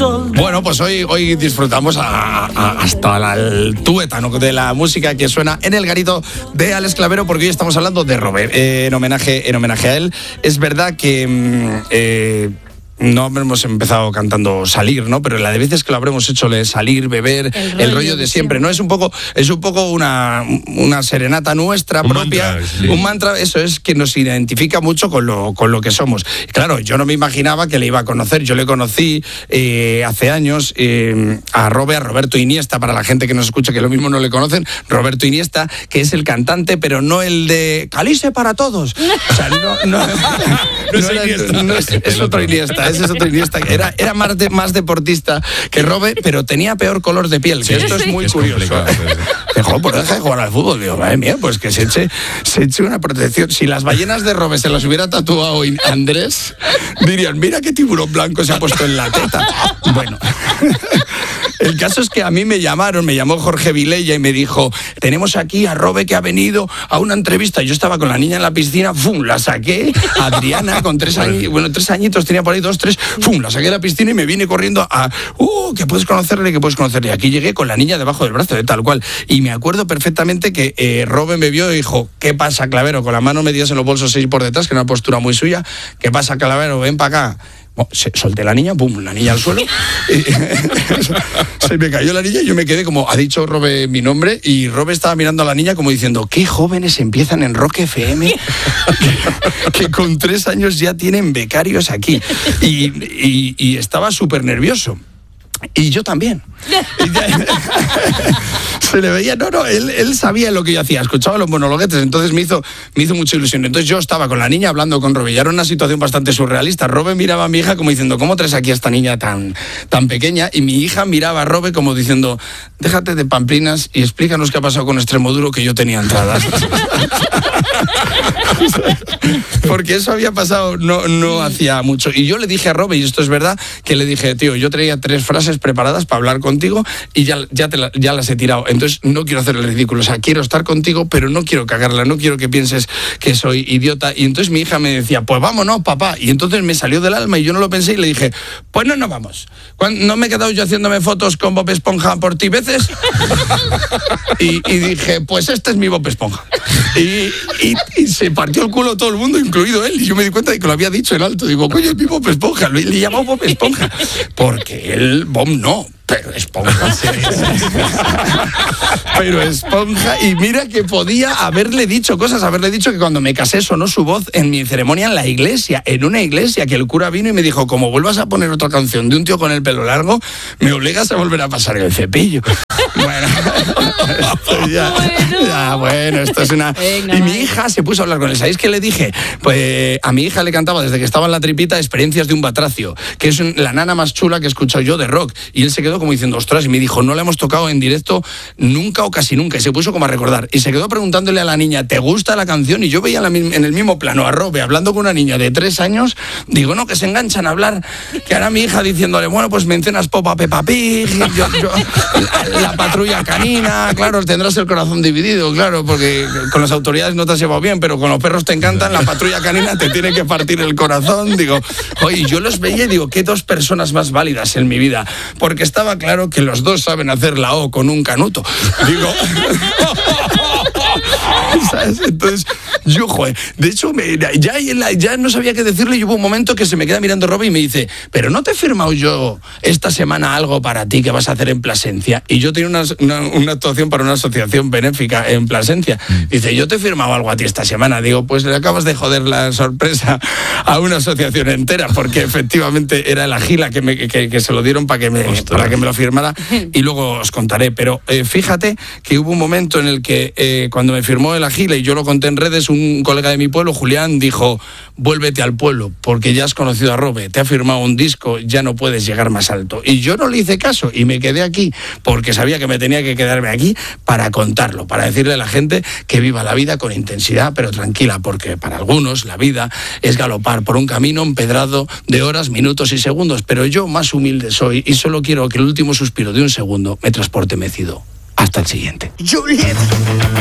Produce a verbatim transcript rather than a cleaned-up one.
sol. Bueno, pues hoy, hoy disfrutamos a, a, hasta la, el tuétano de la música que suena en el garito de Alex Clavero, porque hoy estamos hablando de Robert, eh, en, homenaje, en homenaje a él. Es verdad que... Eh, no hemos empezado cantando Salir, ¿no? Pero la de veces que lo habremos hecho de salir, beber, el rollo, el rollo de siempre, ¿no? Es un poco, es un poco una, una serenata nuestra un propia, mantra, sí. un mantra, eso es, que nos identifica mucho con lo, con lo que somos. Claro, yo no me imaginaba que le iba a conocer. Yo le conocí eh, hace años eh, a Robert, a Roberto Iniesta, para la gente que nos escucha, que lo mismo no le conocen, Roberto Iniesta, que es el cantante, pero no el de Calice para todos. O sea, no, no, no, no es era, Iniesta. no es, es otro Iniesta. Ese es otro Iniesta. Era, era más, de, más deportista que Robert, pero tenía peor color de piel. Que sí, esto es muy es curioso. Dejó, pues deja de jugar al fútbol. Digo, madre mía, pues que se eche, se eche una protección. Si las ballenas de Robert se las hubiera tatuado Andrés, dirían, mira qué tiburón blanco se ha puesto en la teta. Bueno. El caso es que a mí me llamaron, me llamó Jorge Vilella y me dijo, tenemos aquí a Robe que ha venido a una entrevista. Yo estaba con la niña en la piscina, ¡fum!, la saqué. Adriana, con tres años, bueno, tres añitos, tenía por ahí dos, tres, ¡fum!, la saqué de la piscina y me vine corriendo a, ¡uh!, que puedes conocerle, que puedes conocerle. Aquí llegué con la niña debajo del brazo, de tal cual. Y me acuerdo perfectamente que eh, Robe me vio y dijo, ¿qué pasa, Clavero? Con la mano metidas en los bolsos y por detrás, que era una postura muy suya. ¿Qué pasa, Clavero? Ven para acá. Bueno, solté la niña, pum, la niña al suelo. Se me cayó la niña y yo me quedé como, ha dicho Robe mi nombre, y Robe estaba mirando a la niña como diciendo, qué jóvenes empiezan en Rock F M, que, que con tres años ya tienen becarios aquí. Y, y, y estaba súper nervioso. Y yo también. Y ya, se le veía, no, no, él, él sabía lo que yo hacía, escuchaba los monologuetes, entonces me hizo, me hizo mucha ilusión. Entonces yo estaba con la niña hablando con Robe, y era una situación bastante surrealista. Robe miraba a mi hija como diciendo, ¿cómo traes aquí a esta niña tan, tan pequeña? Y mi hija miraba a Robe como diciendo, déjate de pamplinas y explícanos qué ha pasado con Extremoduro, que yo tenía entradas. Porque eso había pasado no, no hacía mucho. Y yo le dije a Robe, y esto es verdad, que le dije, tío, yo traía tres frases preparadas para hablar contigo y ya, ya, te la, ya las he tirado. Entonces no quiero hacer el ridículo. O sea, quiero estar contigo, pero no quiero cagarla, no quiero que pienses que soy idiota. Y entonces mi hija me decía, pues vámonos, papá. Y entonces me salió del alma y yo no lo pensé y le dije, pues no, no vamos. ¿No me he quedado yo haciéndome fotos con Bob Esponja por ti veces? y, y dije, pues este es mi Bob Esponja. Y, y, y se partió el culo todo el mundo, incluido él. Y yo me di cuenta de que lo había dicho en alto. Digo, coño, es mi Bob Esponja. Le, le llamó Bob Esponja. Porque él, Bob no, pero Esponja. Sí, sí, sí. Pero Esponja. Y mira que podía haberle dicho cosas, haberle dicho que cuando me casé sonó su voz en mi ceremonia en la iglesia, en una iglesia, que el cura vino y me dijo, como vuelvas a poner otra canción de un tío con el pelo largo, me obligas a volver a pasar el cepillo. Bueno, esto ya, ya, bueno, esto es una... Venga, y mi hija se puso a hablar con él. ¿Sabéis qué le dije? Pues a mi hija le cantaba desde que estaba en la tripita Experiencias de un batracio, que es la nana más chula que he escuchado yo de rock. Y él se quedó como diciendo, ostras, y me dijo, no la hemos tocado en directo nunca o casi nunca. Y se puso como a recordar. Y se quedó preguntándole a la niña, ¿te gusta la canción? Y yo veía en el mismo plano a Robe hablando con una niña de tres años. Digo, no, que se enganchan a hablar. Que ahora mi hija diciéndole, bueno, pues mencionas Popa Peppa Pig, yo, yo, la, la patrulla canina, claro, tendrás el corazón dividido, claro, porque con las autoridades no te has llevado bien, pero con los perros te encantan, la patrulla canina te tiene que partir el corazón. Digo, oye, yo los veía y digo, qué dos personas más válidas en mi vida, porque estaba claro que los dos saben hacer la O con un canuto. Digo... ¿sabes? Entonces, yo, joder, de hecho, me, ya, ya no sabía qué decirle y hubo un momento que se me queda mirando Robe y me dice, pero ¿no te he firmado yo esta semana algo para ti que vas a hacer en Plasencia? Y yo tenía una, una, una actuación para una asociación benéfica en Plasencia. Dice, yo te he firmado algo a ti esta semana. Digo, pues le acabas de joder la sorpresa a una asociación entera, porque efectivamente era la gila que, me, que, que se lo dieron para que, me, para que me lo firmara, y luego os contaré. Pero eh, fíjate que hubo un momento en el que eh, cuando me firmó el Agila y yo lo conté en redes, un colega de mi pueblo, Julián, dijo, vuélvete al pueblo, porque ya has conocido a Robe, te ha firmado un disco, ya no puedes llegar más alto. Y yo no le hice caso y me quedé aquí, porque sabía que me tenía que quedarme aquí para contarlo, para decirle a la gente que viva la vida con intensidad, pero tranquila, porque para algunos la vida es galopar por un camino empedrado de horas, minutos y segundos, pero yo más humilde soy y solo quiero que el último suspiro de un segundo me transporte mecido hasta el siguiente. Juliet.